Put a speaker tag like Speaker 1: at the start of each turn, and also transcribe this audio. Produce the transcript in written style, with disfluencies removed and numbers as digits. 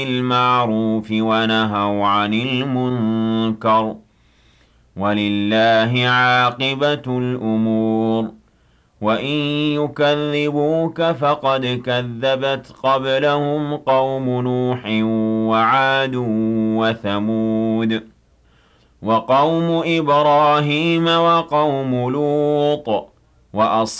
Speaker 1: بالمعروف ونهوا عن المنكر ولله عاقبة الأمور وإن يكذبوك فقد كذبت قبلهم قوم نوح وعاد وثمود وقوم إبراهيم وقوم لوط